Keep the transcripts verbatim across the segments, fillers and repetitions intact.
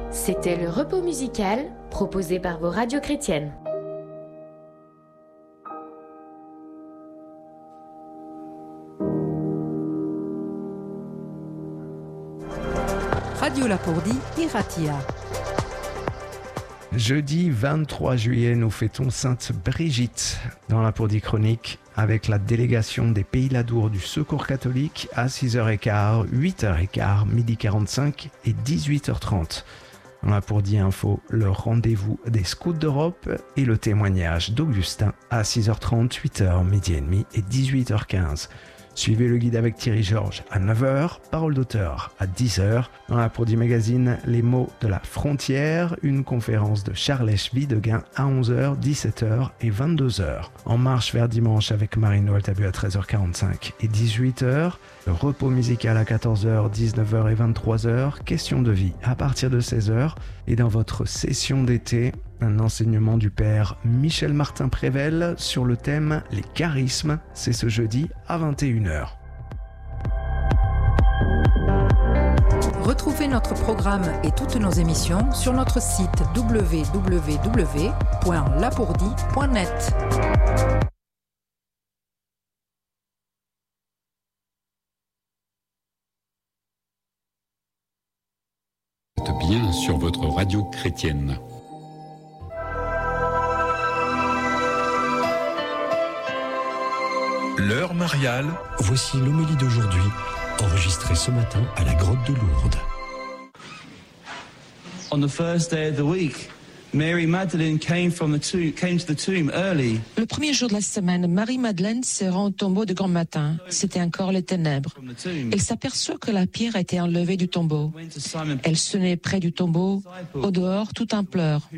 C'était le repos musical proposé par vos radios chrétiennes. Radio Lapourdie, Iratia. Jeudi vingt-trois juillet, nous fêtons Sainte Brigitte dans Lapourdie Chronique avec la délégation des Pays Ladour du Secours catholique à six heures quinze, huit heures quinze, midi quarante-cinq et dix-huit heures trente. Dans Lapourdie Info, le rendez-vous des Scouts d'Europe et le témoignage d'Augustin à six heures trente, huit heures, midi et demi et dix-huit heures quinze. Suivez le guide avec Thierry Georges à neuf heures, parole d'auteur à dix heures. Dans Lapourdie Magazine, les mots de la frontière, une conférence de Charlèche Videgain à onze heures, dix-sept heures et vingt-deux heures. En marche vers dimanche avec Marie-Noël Tabu à treize heures quarante-cinq et dix-huit heures. Le repos musical à quatorze heures, dix-neuf heures et vingt-trois heures. Question de vie à partir de seize heures. Et dans votre session d'été, un enseignement du père Michel Martin-Prével sur le thème « Les charismes ». C'est ce jeudi à vingt et une heures. Retrouvez notre programme et toutes nos émissions sur notre site w w w point lapourdie point net. Bien sur votre radio chrétienne. L'heure mariale, voici l'homélie d'aujourd'hui, enregistrée ce matin à la grotte de Lourdes. On the first day of the week, Mary Magdalene came from the tomb, came to the tomb early. Le premier jour de la semaine, Marie-Madeleine se rend au tombeau de grand matin. C'était encore les ténèbres. Elle s'aperçoit que la pierre a été enlevée du tombeau. Elle se met près du tombeau, au dehors, tout en pleurs.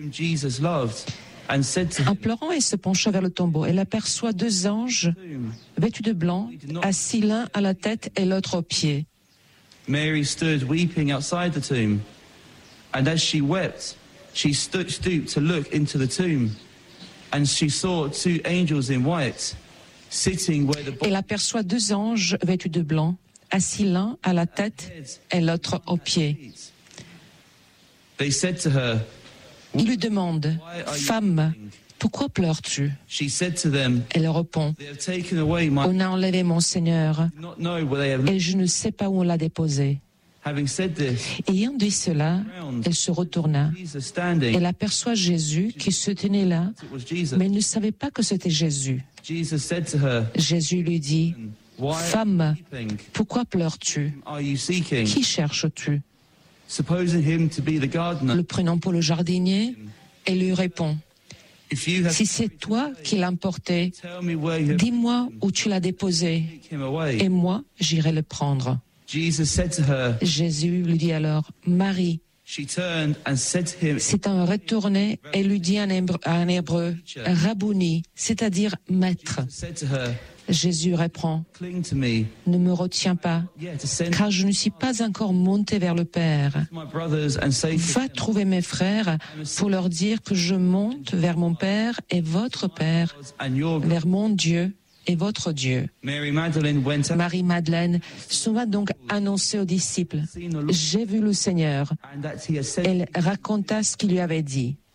En pleurant, elle se pencha vers le tombeau. Elle aperçoit deux anges vêtus de blanc, assis l'un à la tête et l'autre aux pieds. Mary stood weeping outside the tomb, and as she wept, she stood, stooped to look into the tomb, and she saw two angels in white, sitting where the... Elle aperçoit deux anges vêtus de blanc, assis l'un à la tête et l'autre aux pieds. They said to her, Ils lui demandent, « Femme, pourquoi pleures-tu » she said to them, Elle répond, they have taken away my... « On a enlevé mon Seigneur, do not know where they have... et je ne sais pas où on l'a déposé. » Having said this, Ayant dit cela, elle se retourna. Jesus standing, Elle aperçoit Jésus qui se tenait là, it was Jesus. mais elle ne savait pas que c'était Jésus. Jesus said to her, Jésus lui dit, why Femme, are you weeping? pourquoi pleures-tu? Are you seeking? Qui cherches-tu? Supposing him to be the gardener. Le prenant pour le jardinier, elle lui répond, If you have Si c'est toi qui l'as emporté, tell me where you have dis-moi où tu l'as déposé, taken him away. et moi j'irai le prendre. Jesus said to her, Jésus lui dit alors, Marie. she turned and said to him, S'étant retourné, elle lui dit en hébreu, en hébreu Rabouni, c'est-à-dire maître. said to her, Jésus répond, cling to me, ne me retiens pas, yeah, to send car je ne suis pas encore monté vers le Père. my brothers and say to Va trouver mes frères pour leur dire que je monte vers mon Père et votre Père, and your God. vers mon Dieu et votre Dieu. Mary Magdalene went out Marie-Madeleine s'en va donc annoncer aux disciples, j'ai vu le Seigneur. and that he had said, Elle raconta ce qu'il lui avait dit.